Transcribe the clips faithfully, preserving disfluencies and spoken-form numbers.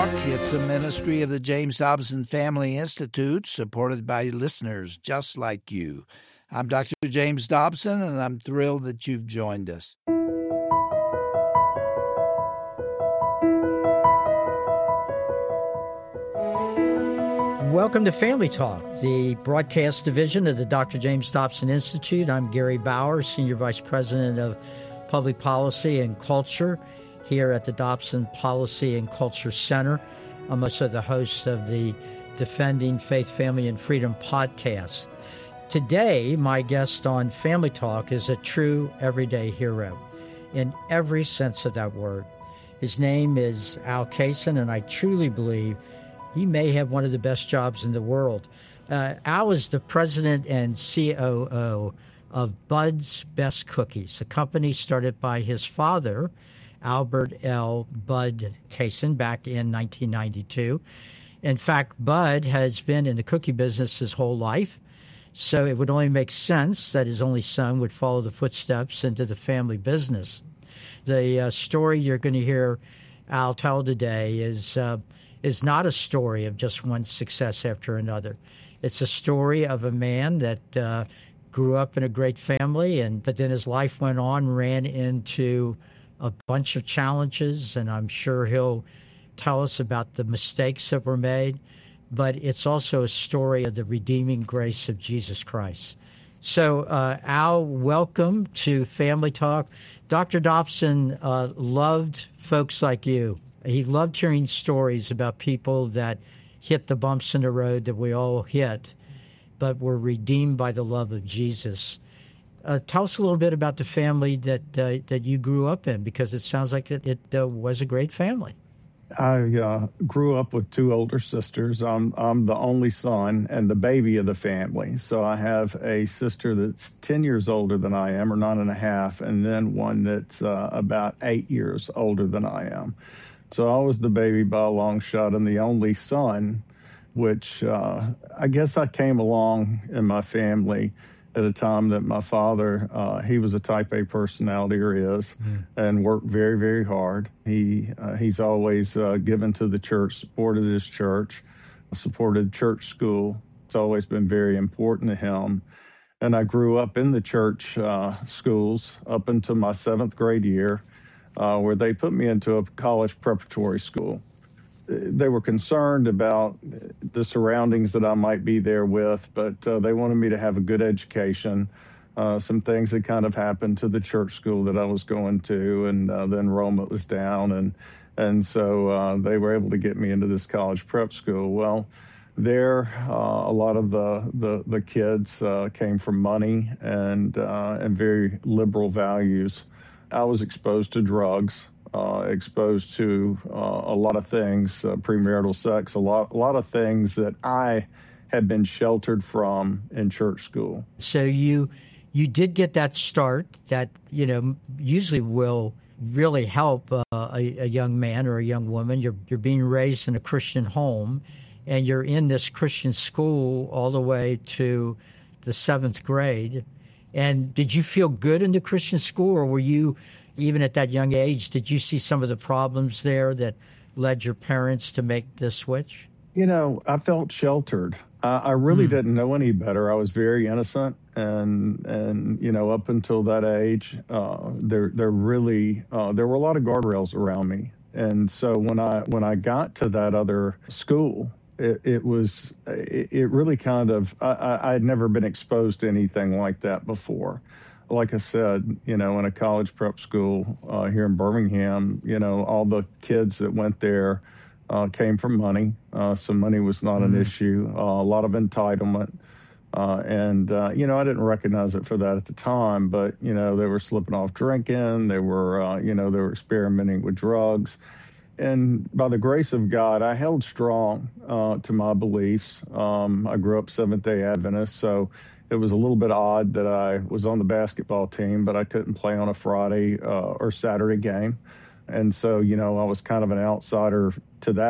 Talk. It's a ministry of the James Dobson Family Institute, supported by listeners just like you. I'm Doctor James Dobson, and I'm thrilled that you've joined us. Welcome to Family Talk, the broadcast division of the Doctor James Dobson Institute. I'm Gary Bauer, Senior Vice President of Public Policy and Culture here at the Dobson Policy and Culture Center. I'm also the host of the Defending Faith, Family, and Freedom podcast. Today, my guest on Family Talk is a true everyday hero in every sense of that word. His name is Al Kaysen, and I truly believe he may have one of the best jobs in the world. Uh, Al is the president and C O O of Bud's Best Cookies, a company started by his father, Albert L. Bud Kaysen, back in nineteen ninety-two. In fact, Bud has been in the cookie business his whole life, so it would only make sense that his only son would follow the footsteps into the family business. The uh, story you're going to hear Al tell today is uh, is not a story of just one success after another. It's a story of a man that uh, grew up in a great family, and but then his life went on, ran into a bunch of challenges, and I'm sure he'll tell us about the mistakes that were made. But it's also a story of the redeeming grace of Jesus Christ. So, uh, Al, welcome to Family Talk. Doctor Dobson uh, loved folks like you. He loved hearing stories about people that hit the bumps in the road that we all hit, but were redeemed by the love of Jesus. Uh, tell us a little bit about the family that uh, that you grew up in, because it sounds like it, it uh, was a great family. I uh, grew up with two older sisters. I'm, I'm the only son and the baby of the family. So I have a sister that's ten years older than I am, or nine and a half, and then one that's uh, about eight years older than I am. So I was the baby by a long shot and the only son, which uh, I guess I came along in my family at a time that my father, uh, he was a type A personality, or is, mm. and worked very, very hard. He uh, He's always uh, given to the church, supported his church, supported church school. It's always been very important to him. And I grew up in the church uh, schools up until my seventh grade year, uh, where they put me into a college preparatory school. They were concerned about the surroundings that I might be there with, but uh, they wanted me to have a good education. Uh, some things that kind of happened to the church school that I was going to, and uh, the enrollment was down, and and so uh, they were able to get me into this college prep school. Well, there, uh, a lot of the the, the kids uh, came from money and uh, and very liberal values. I was exposed to drugs. Uh, exposed to uh, a lot of things, uh, premarital sex, a lot, a lot of things that I had been sheltered from in church school. So you, you did get that start that, you know, usually will really help uh, a, a young man or a young woman. You're you're being raised in a Christian home, and you're in this Christian school all the way to the seventh grade. And did you feel good in the Christian school, or were you, even at that young age, did you see some of the problems there that led your parents to make the switch? You know, I felt sheltered. I, I really mm. didn't know any better. I was very innocent, and and you know, up until that age, uh, there there really uh, there were a lot of guardrails around me. And so when I when I got to that other school, it, it was it, it really kind of I, I had never been exposed to anything like that before. Like I said, you know, in a college prep school uh, here in Birmingham, you know, all the kids that went there uh, came from money. Uh, so money was not mm-hmm. an issue. Uh, a lot of entitlement. Uh, and, uh, you know, I didn't recognize it for that at the time, but, you know, they were slipping off drinking. They were, uh, you know, they were experimenting with drugs. And by the grace of God, I held strong uh, to my beliefs. Um, I grew up Seventh-day Adventist, so it was a little bit odd that I was on the basketball team, but I couldn't play on a Friday uh, or Saturday game. And so, you know, I was kind of an outsider to that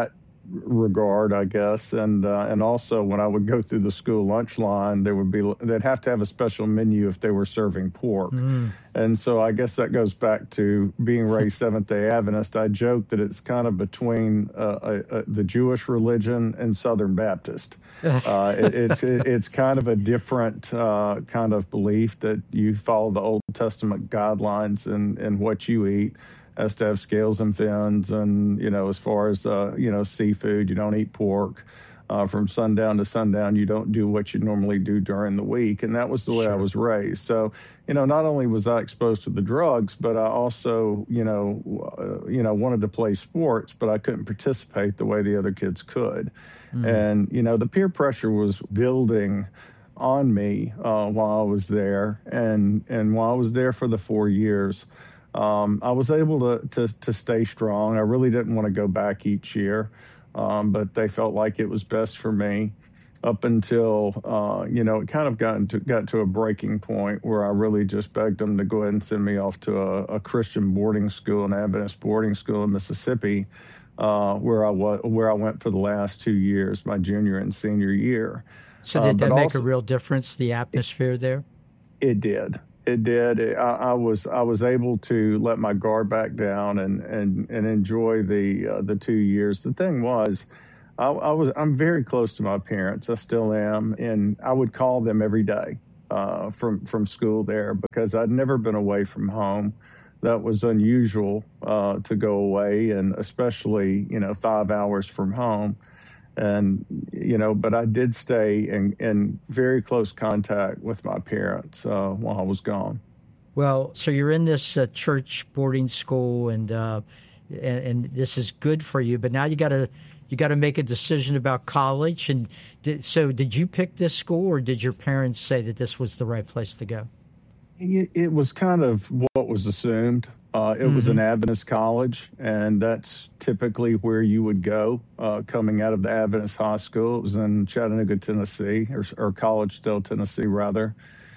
regard, I guess. And uh, and also when I would go through the school lunch line, there would be they'd have to have a special menu if they were serving pork. Mm. And so I guess that goes back to being raised Seventh-day Adventist. I joke that it's kind of between uh, uh, uh, the Jewish religion and Southern Baptist. Uh, it, it's it, it's kind of a different uh, kind of belief that you follow the Old Testament guidelines in, in what you eat. Has to have scales and fins, and you know, as far as uh, you know, seafood, you don't eat pork. Uh, from sundown to sundown, you don't do what you normally do during the week, and that was the way sure. I was raised. So, you know, not only was I exposed to the drugs, but I also, you know, uh, you know, wanted to play sports, but I couldn't participate the way the other kids could, mm. and you know, the peer pressure was building on me uh, while I was there, and and while I was there for the four years. Um, I was able to, to to stay strong. I really didn't want to go back each year, um, but they felt like it was best for me up until, uh, you know, it kind of got, into, got to a breaking point where I really just begged them to go ahead and send me off to a, a Christian boarding school, an Adventist boarding school in Mississippi, uh, where I was, where I went for the last two years, my junior and senior year. So did that uh, make also, a real difference, the atmosphere it, there? It did. It did. It, I, I was I was able to let my guard back down and and, and enjoy the uh, the two years. The thing was, I, I was I'm very close to my parents. I still am, and I would call them every day uh, from from school there because I'd never been away from home. That was unusual uh, to go away, and especially you know five hours from home. And, you know, but I did stay in, in very close contact with my parents uh, while I was gone. Well, so you're in this uh, church boarding school, and, uh, and and this is good for you. But now you got to you got to make a decision about college. And did, so, did you pick this school, or did your parents say that this was the right place to go? It, it was kind of what was assumed. Uh, it mm-hmm. was an Adventist college, and that's typically where you would go uh, coming out of the Adventist high school. It was in Chattanooga, Tennessee, or, or Collegedale, Tennessee, rather.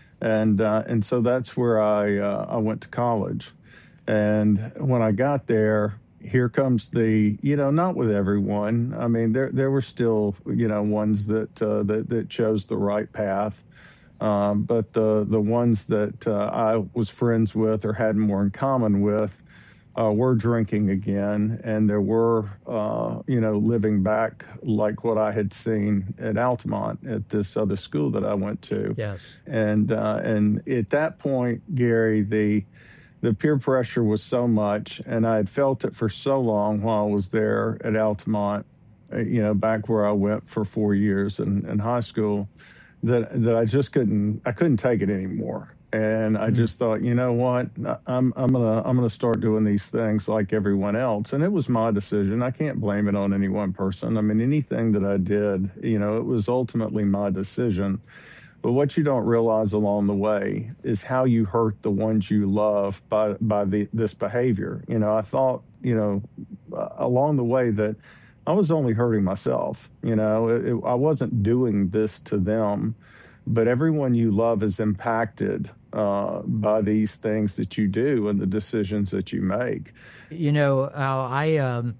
And uh, and so that's where I uh, I went to college. And when I got there, here comes the, you know, not with everyone. I mean, there there were still, you know, ones that uh, that, that chose the right path. Um, but the the ones that uh, I was friends with or had more in common with uh, were drinking again, and there were, uh, you know, living back like what I had seen at Altamont at this other school that I went to. Yes. And uh, and at that point, Gary, the the peer pressure was so much, and I had felt it for so long while I was there at Altamont, you know, back where I went for four years in, in high school. That that I just couldn't I couldn't take it anymore, and I mm-hmm. just thought, you know what, I'm I'm gonna I'm gonna start doing these things like everyone else, and it was my decision. I can't blame it on any one person. I mean, anything that I did, you know, it was ultimately my decision. But what you don't realize along the way is how you hurt the ones you love by by the, this behavior. You know, I thought, you know, along the way that I was only hurting myself. You know, it, it, I wasn't doing this to them, but everyone you love is impacted uh, by these things that you do and the decisions that you make. You know, Al, I um,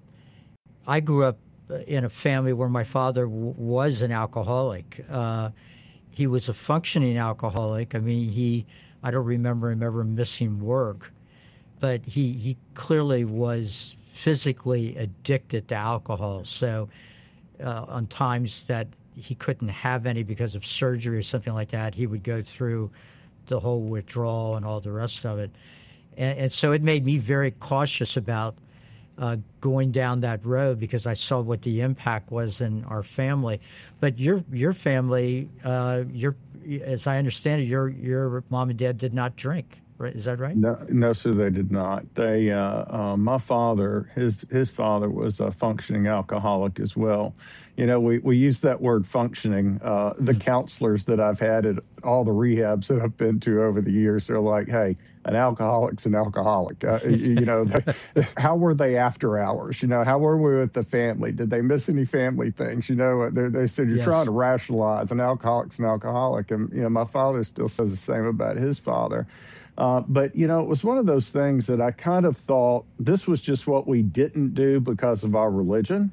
I grew up in a family where my father w- was an alcoholic. Uh, he was a functioning alcoholic. I mean, he I don't remember him ever missing work, but he he clearly was physically addicted to alcohol. So uh, on times that he couldn't have any because of surgery or something like that, he would go through the whole withdrawal and all the rest of it. And, and so it made me very cautious about uh, going down that road because I saw what the impact was in our family. But your your family, uh, your as I understand it, your your mom and dad did not drink. Right? Is that right? No, no, sir, they did not. They, uh, uh, my father, his his father was a functioning alcoholic as well. You know, we, we use that word functioning. Uh, the counselors that I've had at all the rehabs that I've been to over the years, they're like, hey, an alcoholic's an alcoholic. Uh, you, you know, they, how were they after hours? You know, how were we with the family? Did they miss any family things? You know, they, they said, you're yes. trying to rationalize an alcoholic's an alcoholic. And, you know, my father still says the same about his father. Uh, but, you know, it was one of those things that I kind of thought this was just what we didn't do because of our religion.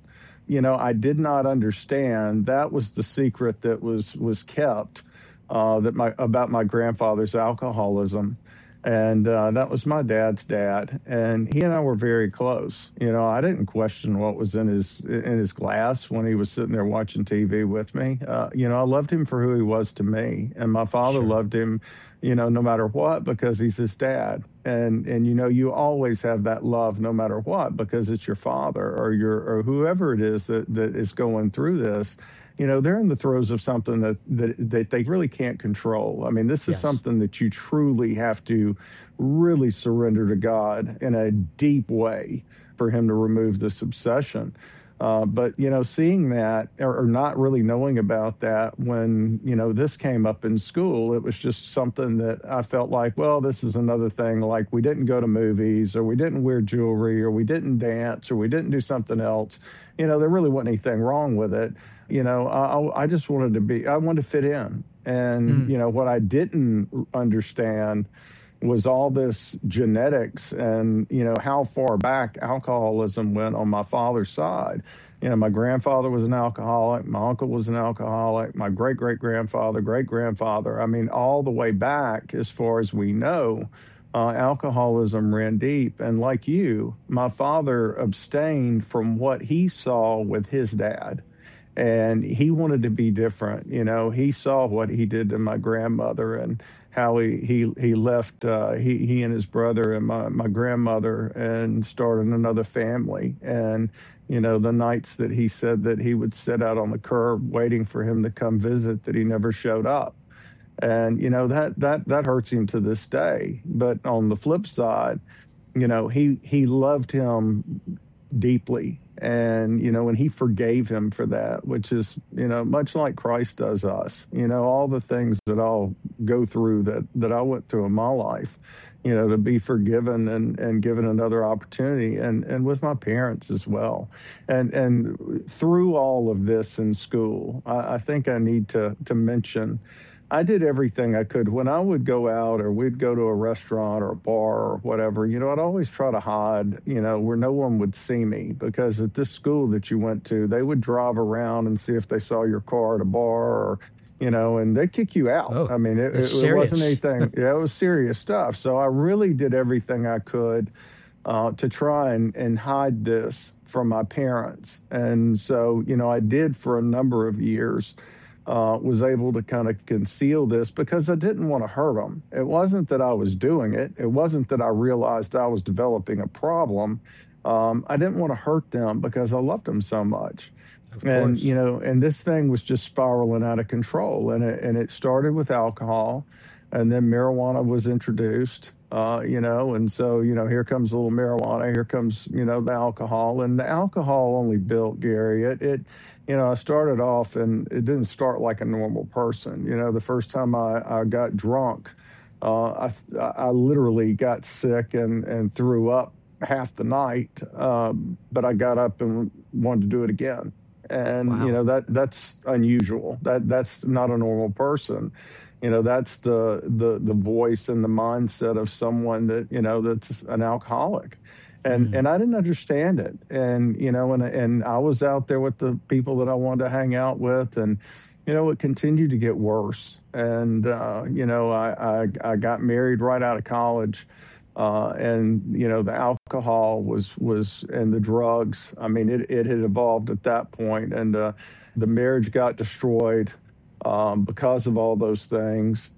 you know, I did not understand. That was the secret that was was kept uh, that my about my grandfather's alcoholism. And uh, that was my dad's dad, and he and I were very close. You know, I didn't question what was in his in his glass when he was sitting there watching T V with me. Uh, you know, I loved him for who he was to me, and my father Sure. loved him, you know, no matter what, because he's his dad. And and you know, you always have that love no matter what, because it's your father or your or whoever it is that, that is going through this. You know, they're in the throes of something that, that, that they really can't control. I mean, this is Yes. something that you truly have to really surrender to God in a deep way for him to remove this obsession. Uh, but, you know, seeing that or, or not really knowing about that when, you know, this came up in school, it was just something that I felt like, well, this is another thing. Like we didn't go to movies or we didn't wear jewelry or we didn't dance or we didn't do something else. You know, there really wasn't anything wrong with it. You know, I, I just wanted to be, I wanted to fit in. And, mm. you know, what I didn't understand was all this genetics and, you know, how far back alcoholism went on my father's side. You know, my grandfather was an alcoholic. My uncle was an alcoholic. My great-great-grandfather, great-grandfather. I mean, all the way back, as far as we know, uh, alcoholism ran deep. And like you, my father abstained from what he saw with his dad. And he wanted to be different. You know, he saw what he did to my grandmother and how he he he left uh, he he and his brother and my, my grandmother and started another family. And you know, the nights that he said that he would sit out on the curb waiting for him to come visit, that he never showed up. And you know, that that that hurts him to this day. But on the flip side, you know, he he loved him deeply. And, you know, and he forgave him for that, which is, you know, much like Christ does us. You know, all the things that I'll go through that, that I went through in my life, you know, to be forgiven and, and given another opportunity, and, and with my parents as well. And and through all of this in school, I, I think I need to to mention, I did everything I could. When I would go out or we'd go to a restaurant or a bar or whatever, you know, I'd always try to hide, you know, where no one would see me, because at this school that you went to, they would drive around and see if they saw your car at a bar or, you know, and they'd kick you out. Oh, I mean, it, it, it wasn't anything. Yeah, it was serious stuff. So I really did everything I could uh, to try and, and hide this from my parents. And so, you know, I did for a number of years. Uh, was able to kind of conceal this because I didn't want to hurt them. It wasn't that I was doing it. It wasn't that I realized I was developing a problem. Um, I didn't want to hurt them because I loved them so much. Of and, course. you know, and this thing was just spiraling out of control. And it, and it started with alcohol, and then marijuana was introduced, uh, you know, and so, you know, here comes a little marijuana, here comes, you know, the alcohol. And the alcohol only built, Gary. It, it you know, I started off, and it didn't start like a normal person. You know, the first time I, I got drunk, uh, I, I literally got sick and, and threw up half the night, um, but I got up and wanted to do it again. And, Wow. you know, that that's unusual. That that's not a normal person. You know, that's the, the, the voice and the mindset of someone that, you know, that's an alcoholic. And mm. and I didn't understand it. And, you know, and and I was out there with the people that I wanted to hang out with. And, you know, it continued to get worse. And, uh, you know, I, I, I got married right out of college. Uh, and, you know, the alcohol was, was and the drugs, I mean, it, it had evolved at that point. And uh, the marriage got destroyed um, because of all those things.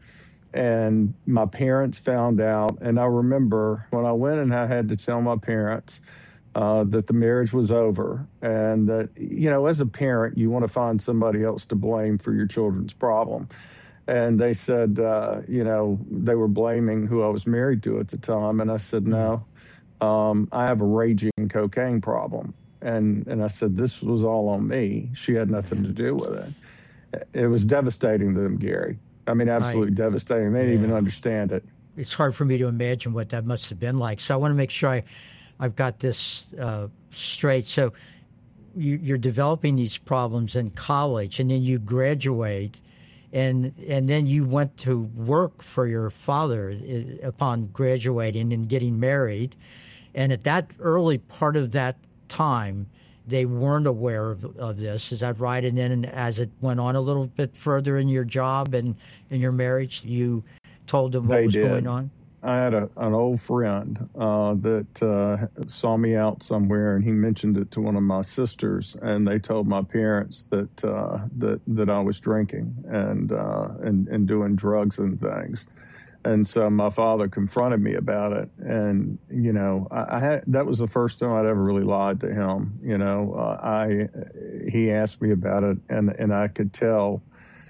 And my parents found out. And I remember when I went and I had to tell my parents uh, that the marriage was over, and that, you know, as a parent, you want to find somebody else to blame for your children's problem. And they said, uh, you know, they were blaming who I was married to at the time. And I said, no, um, I have a raging cocaine problem. And, and I said, this was all on me. She had nothing to do with it. It was devastating to them, Gary. I mean, absolutely I, devastating. They didn't yeah. even understand it. It's hard for me to imagine what that must have been like. So I want to make sure I, I've got this uh, straight. So you, you're developing these problems in college, and then you graduate, and and then you went to work for your father upon graduating and getting married. And at that early part of that time, they weren't aware of, of this. Is that right? And then as it went on a little bit further in your job and in your marriage, you told them what They was did. going on? I had a, an old friend uh, that uh, saw me out somewhere, and he mentioned it to one of my sisters, and they told my parents that uh, that that I was drinking and uh, and and doing drugs and things. And so my father confronted me about it, and you know, I, I had that was the first time I'd ever really lied to him. You know, uh, I he asked me about it, and and I could tell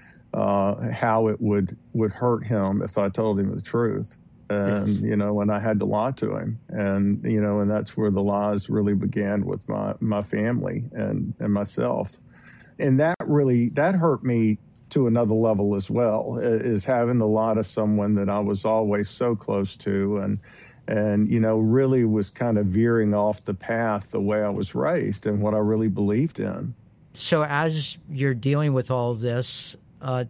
uh, how it would would hurt him if I told him the truth. And, yes. you know, and I had to lie to him. And, you know, and that's where the lies really began with my, my family and, and myself. And that really, that hurt me to another level as well, is having to lie to someone that I was always so close to and, and, you know, really was kind of veering off the path the way I was raised and what I really believed in. So as you're dealing with all of this, uh,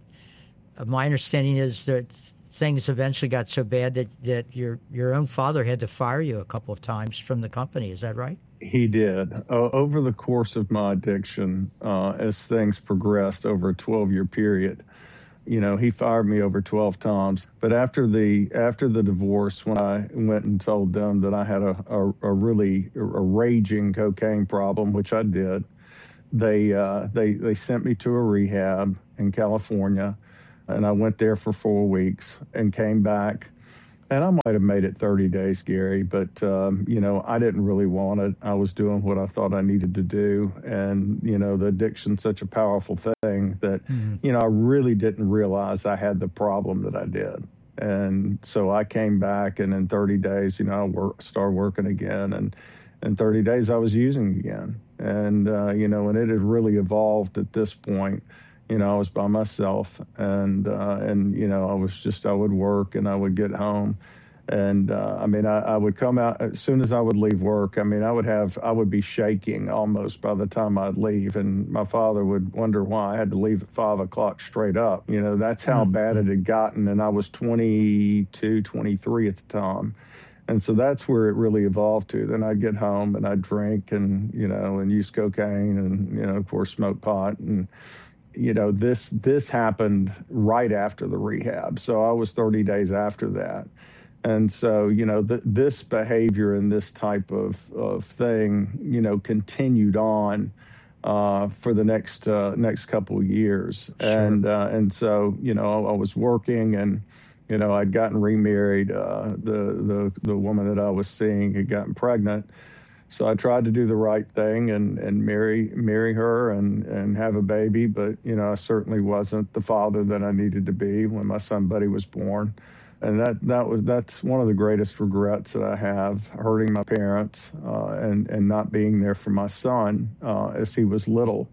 my understanding is that things eventually got so bad that, that your your own father had to fire you a couple of times from the company. Is that right? He did. Uh, over the course of my addiction, uh, as things progressed over a twelve-year period, you know, he fired me over twelve times. But after the after the divorce, when I went and told them that I had a, a, a really a raging cocaine problem, which I did, they uh, they they sent me to a rehab in California. And I went there for four weeks and came back. And I might have made it thirty days, Gary, but, um, you know, I didn't really want it. I was doing what I thought I needed to do. And, you know, the addiction's such a powerful thing that, mm-hmm. you know, I really didn't realize I had the problem that I did. And so I came back, and in thirty days, you know, I work, started working again. And in thirty days, I was using again. And, uh, you know, and it had really evolved at this point. You know, I was by myself, and, uh, and you know, I was just, I would work and I would get home. And, uh, I mean, I, I would come out as soon as I would leave work. I mean, I would have, I would be shaking almost by the time I'd leave. And my father would wonder why I had to leave at five o'clock straight up. You know, that's how mm-hmm. bad it had gotten. And I was twenty-two, twenty-three at the time. And so that's where it really evolved to. Then I'd get home and I'd drink and, you know, and use cocaine and, you know, of course, smoke pot. And, you know, this this happened right after the rehab. So I was thirty days after that. And so, you know, th- this behavior and this type of, of thing, you know, continued on uh, for the next uh, next couple of years. Sure. And uh, and so, you know, I was working and, you know, I'd gotten remarried. Uh, the, the, the woman that I was seeing had gotten pregnant. So I tried to do the right thing and, and marry marry her and, and have a baby. But, you know, I certainly wasn't the father that I needed to be when my son Buddy was born. And that, that was that's one of the greatest regrets that I have, hurting my parents uh, and, and not being there for my son uh, as he was little.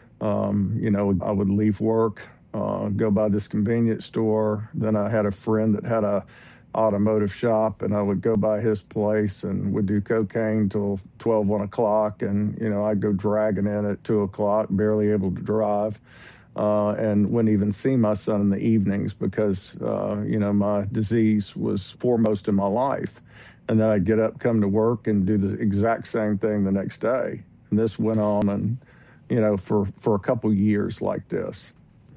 Um, you know, I would leave work, uh, go by this convenience store. Then I had a friend that had a automotive shop, and I would go by his place and would do cocaine till twelve, one o'clock. And, you know, I'd go dragging in at two o'clock, barely able to drive, uh, and wouldn't even see my son in the evenings because, uh, you know, my disease was foremost in my life. And then I'd get up, come to work, and do the exact same thing the next day. And this went on, and, you know, for, for a couple years like this.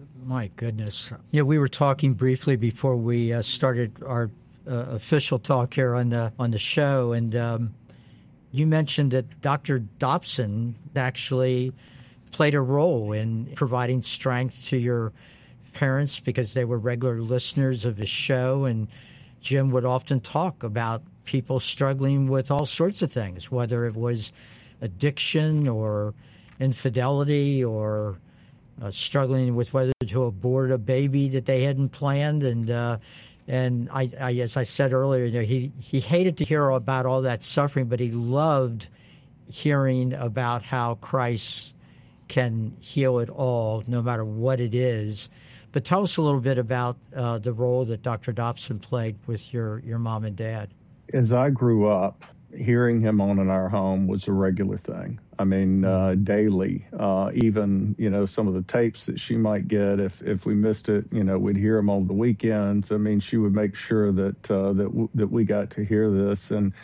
My goodness. Yeah, we were talking briefly before we uh, started our Uh, official talk here on the on the show, and um, you mentioned that Doctor Dobson actually played a role in providing strength to your parents because they were regular listeners of his show, and Jim would often talk about people struggling with all sorts of things, whether it was addiction or infidelity or uh, struggling with whether to abort a baby that they hadn't planned, and uh, And I, I, as I said earlier, you know, he, he hated to hear about all that suffering, but he loved hearing about how Christ can heal it all, no matter what it is. But tell us a little bit about uh, the role that Doctor Dobson played with your, your mom and dad. As I grew up, hearing him on in our home was a regular thing. I mean, uh, daily, uh, even, you know, some of the tapes that she might get, if, if we missed it, you know, we'd hear them on the weekends. I mean, she would make sure that, uh, that, w- that we got to hear this. And,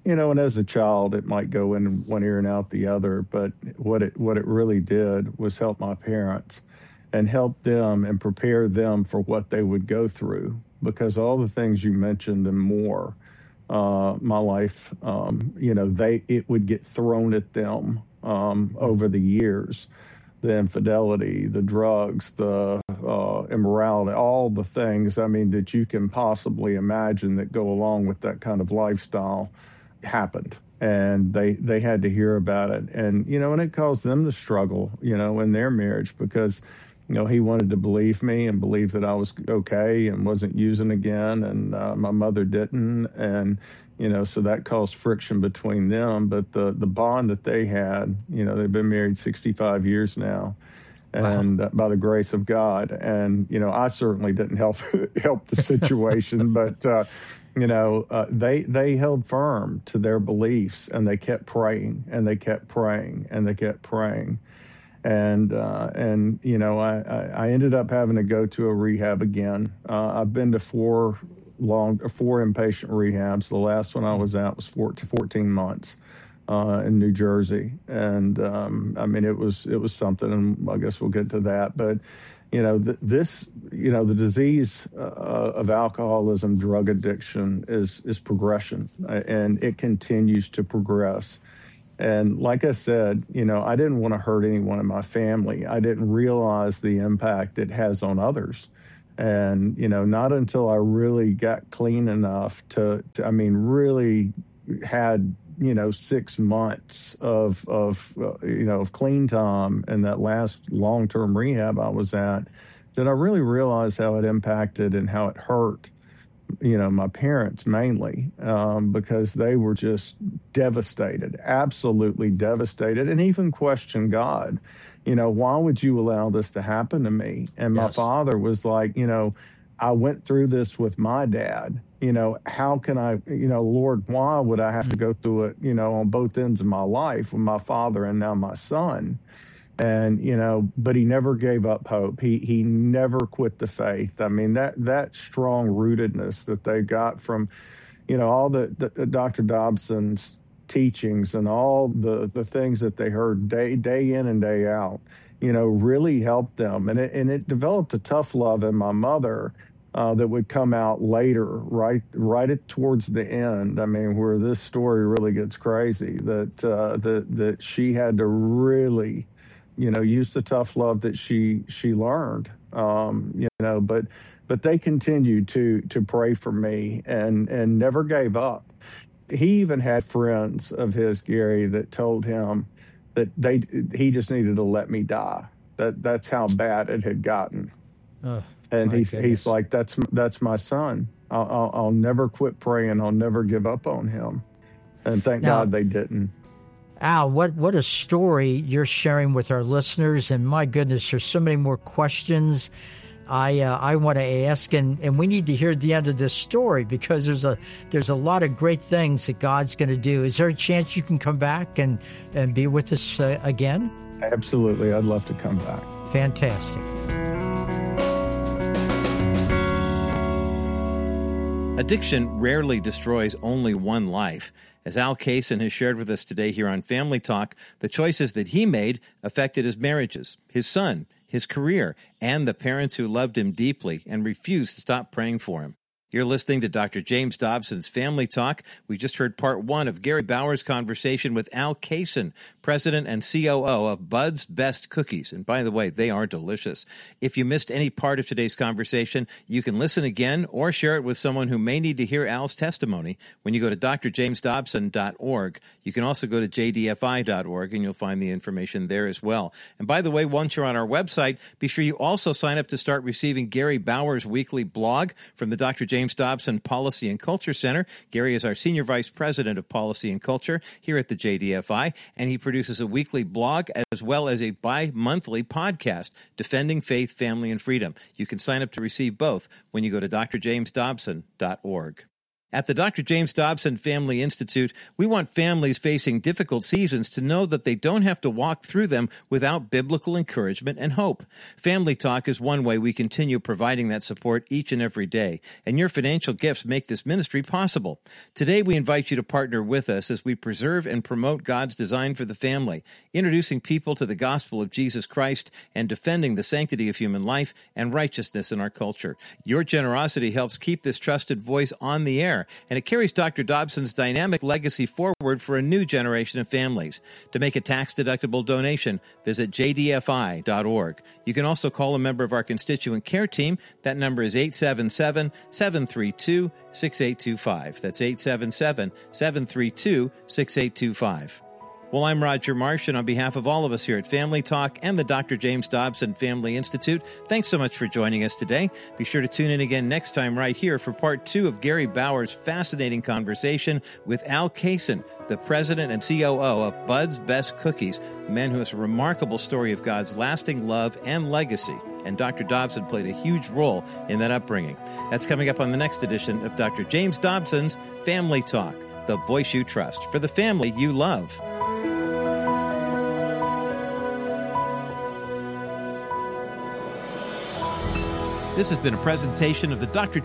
you know, and as a child, it might go in one ear and out the other. But what it what it really did was help my parents and help them and prepare them for what they would go through. Because all the things you mentioned and more, uh, my life, um, you know, they it would get thrown at them um, over the years. The infidelity, the drugs, the uh, immorality, all the things, I mean, that you can possibly imagine that go along with that kind of lifestyle happened. And they, they had to hear about it. And, you know, and it caused them to struggle, you know, in their marriage because, you know, he wanted to believe me and believe that I was okay and wasn't using again. And uh, my mother didn't. And, you know, so that caused friction between them. But the, the bond that they had, you know, they've been married sixty-five years now. And wow. uh, by the grace of God. And, you know, I certainly didn't help help the situation, but, uh, you know, uh, they they held firm to their beliefs and they kept praying and they kept praying and they kept praying. And, uh, and you know, I, I, I ended up having to go to a rehab again. Uh, I've been to four long, four inpatient rehabs. The last one I was at was fourteen months. Uh, in New Jersey, and um, I mean it was it was something, and I guess we'll get to that. But you know, th- this you know the disease uh, of alcoholism, drug addiction is is progression, uh, and it continues to progress. And like I said, you know, I didn't want to hurt anyone in my family. I didn't realize the impact it has on others. And you know, not until I really got clean enough to, to I mean, really had you know, six months of, of uh, you know, of clean time and that last long-term rehab I was at, that I really realized how it impacted and how it hurt, you know, my parents mainly, um, because they were just devastated, absolutely devastated, and even questioned God. You know, why would you allow this to happen to me? And my yes. father was like, you know, I went through this with my dad. You know, how can I, you know, Lord, why would I have to go through it, you know, on both ends of my life with my father and now my son? And, you know, but he never gave up hope. He he never quit the faith. I mean, that that strong rootedness that they got from, you know, all the, the Doctor Dobson's teachings and all the, the things that they heard day day in and day out, you know, really helped them. And it, and it developed a tough love in my mother Uh, that would come out later, right, right at towards the end. I mean, where this story really gets crazy. That uh, that that she had to really, you know, use the tough love that she she learned. Um, you know, but but they continued to to pray for me and and never gave up. He even had friends of his, Gary, that told him that they he just needed to let me die. That that's how bad it had gotten. Uh. And he's goodness. he's like, that's that's my son. I'll, I'll, I'll never quit praying. I'll never give up on him. And thank now, God they didn't. Al, what, what a story you're sharing with our listeners. And my goodness, there's so many more questions I uh, I want to ask. And, and we need to hear the end of this story because there's a there's a lot of great things that God's going to do. Is there a chance you can come back and, and be with us uh, again? Absolutely. I'd love to come back. Fantastic. Addiction rarely destroys only one life. As Al Kaysen has shared with us today here on Family Talk, the choices that he made affected his marriages, his son, his career, and the parents who loved him deeply and refused to stop praying for him. You're listening to Doctor James Dobson's Family Talk. We just heard part one of Gary Bauer's conversation with Al Kaysen, president and C O O of Bud's Best Cookies. And by the way, they are delicious. If you missed any part of today's conversation, you can listen again or share it with someone who may need to hear Al's testimony when you go to d r james dobson dot org. You can also go to j d f i dot org and you'll find the information there as well. And by the way, once you're on our website, be sure you also sign up to start receiving Gary Bauer's weekly blog from the Doctor James Dobson Policy and Culture Center. Gary is our Senior Vice President of Policy and Culture here at the J D F I, and he produces a weekly blog as well as a bi-monthly podcast, Defending Faith, Family, and Freedom. You can sign up to receive both when you go to d r james dobson dot org. At the Doctor James Dobson Family Institute, we want families facing difficult seasons to know that they don't have to walk through them without biblical encouragement and hope. Family Talk is one way we continue providing that support each and every day, and your financial gifts make this ministry possible. Today, we invite you to partner with us as we preserve and promote God's design for the family, introducing people to the gospel of Jesus Christ and defending the sanctity of human life and righteousness in our culture. Your generosity helps keep this trusted voice on the air, and it carries Doctor Dobson's dynamic legacy forward for a new generation of families. To make a tax-deductible donation, visit j d f i dot org. You can also call a member of our constituent care team. That number is eight seven seven, seven three two, six eight two five. That's eight seven seven, seven three two, six eight two five. Well, I'm Roger Marsh, and on behalf of all of us here at Family Talk and the Doctor James Dobson Family Institute, thanks so much for joining us today. Be sure to tune in again next time right here for part two of Gary Bauer's fascinating conversation with Al Kaysen, the president and C O O of Bud's Best Cookies, a man who has a remarkable story of God's lasting love and legacy. And Doctor Dobson played a huge role in that upbringing. That's coming up on the next edition of Doctor James Dobson's Family Talk, the voice you trust for the family you love. This has been a presentation of the Doctor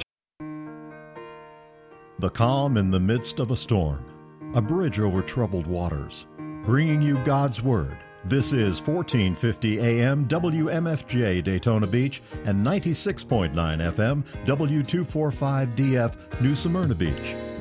The calm in the midst of a storm, a bridge over troubled waters, bringing you God's Word. This is fourteen fifty A M W M F J Daytona Beach and ninety-six point nine F M W two forty-five D F New Smyrna Beach.